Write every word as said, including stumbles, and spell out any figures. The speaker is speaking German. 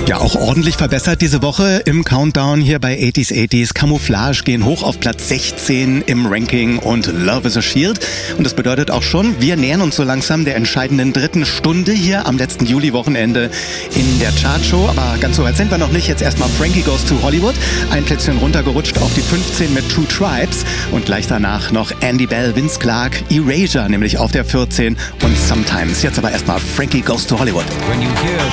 Ja, auch ordentlich verbessert diese Woche im Countdown hier bei achtziger achtziger. Camouflage gehen hoch auf Platz sechzehn im Ranking und Love is a Shield. Und das bedeutet auch schon, wir nähern uns so langsam der entscheidenden dritten Stunde hier am letzten Juli-Wochenende in der Chartshow. Aber ganz so weit sind wir noch nicht. Jetzt erstmal Frankie Goes to Hollywood. Ein Plätzchen runtergerutscht auf die fünfzehn mit Two Tribes. Und gleich danach noch Andy Bell, Vince Clarke, Erasure, nämlich auf der vierzehn und Sometimes. Jetzt aber erstmal Frankie Goes to Hollywood. When you hear